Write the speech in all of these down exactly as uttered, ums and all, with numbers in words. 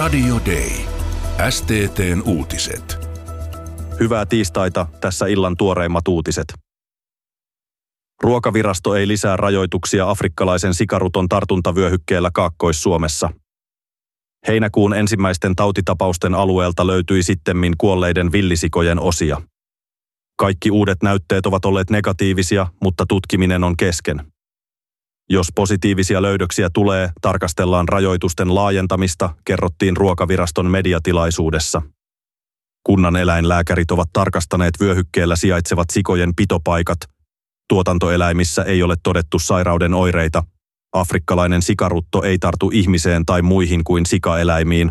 Radio Day. S T T:n uutiset. Hyvää tiistaita, tässä illan tuoreimmat uutiset. Ruokavirasto ei lisää rajoituksia afrikkalaisen sikaruton tartuntavyöhykkeellä Kaakkois-Suomessa. Heinäkuun ensimmäisten tautitapausten alueelta löytyi sittemmin kuolleiden villisikojen osia. Kaikki uudet näytteet ovat olleet negatiivisia, mutta tutkiminen on kesken. Jos positiivisia löydöksiä tulee, tarkastellaan rajoitusten laajentamista, kerrottiin Ruokaviraston mediatilaisuudessa. Kunnan eläinlääkärit ovat tarkastaneet vyöhykkeellä sijaitsevat sikojen pitopaikat. Tuotantoeläimissä ei ole todettu sairauden oireita. Afrikkalainen sikarutto ei tartu ihmiseen tai muihin kuin sikaeläimiin.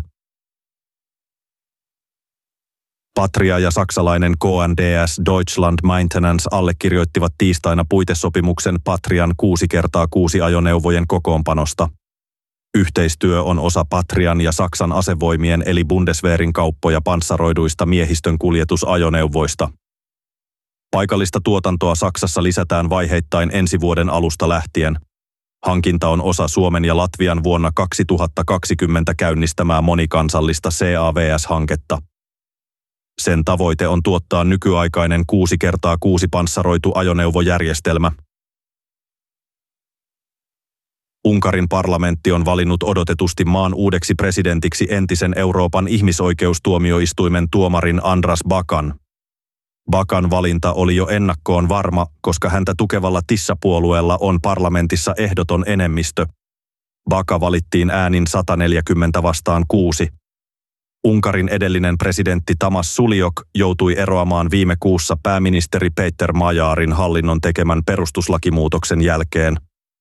Patria ja saksalainen K N D S Deutschland Maintenance allekirjoittivat tiistaina puitesopimuksen Patrian kuusi kertaa kuusi ajoneuvojen kokoonpanosta. Yhteistyö on osa Patrian ja Saksan asevoimien eli Bundeswehrin kauppoja panssaroiduista miehistön kuljetusajoneuvoista. Paikallista tuotantoa Saksassa lisätään vaiheittain ensi vuoden alusta lähtien. Hankinta on osa Suomen ja Latvian vuonna kaksituhattakaksikymmentä käynnistämää monikansallista C A V S-hanketta. Sen tavoite on tuottaa nykyaikainen kuusi kertaa kuusi panssaroitu ajoneuvojärjestelmä. Unkarin parlamentti on valinnut odotetusti maan uudeksi presidentiksi entisen Euroopan ihmisoikeustuomioistuimen tuomarin Andras Bakan. Bakan valinta oli jo ennakkoon varma, koska häntä tukevalla Tissa-puolueella on parlamentissa ehdoton enemmistö. Baka valittiin äänin sata neljäkymmentä vastaan kuusi. Unkarin edellinen presidentti Tamas Suliok joutui eroamaan viime kuussa pääministeri Peter Majarin hallinnon tekemän perustuslakimuutoksen jälkeen.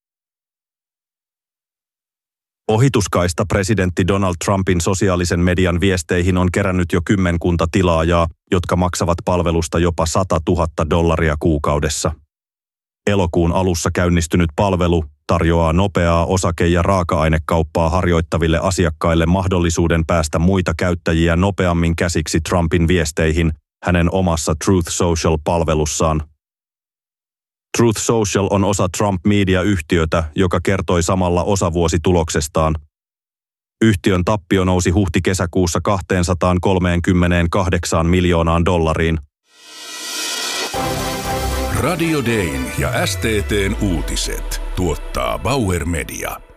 Ohituskaista presidentti Donald Trumpin sosiaalisen median viesteihin on kerännyt jo kymmenkunta tilaajaa, jotka maksavat palvelusta jopa sata tuhatta dollaria kuukaudessa. Elokuun alussa käynnistynyt palvelu tarjoaa nopeaa osake- ja raaka-ainekauppaa harjoittaville asiakkaille mahdollisuuden päästä muita käyttäjiä nopeammin käsiksi Trumpin viesteihin hänen omassa Truth Social-palvelussaan. Truth Social on osa Trump Media-yhtiötä, joka kertoi samalla osavuosituloksestaan. Yhtiön tappio nousi huhti-kesäkuussa kaksisataakolmekymmentäkahdeksan miljoonaan dollariin. Radio Dayn ja S T T:n uutiset tuottaa Bauer Media.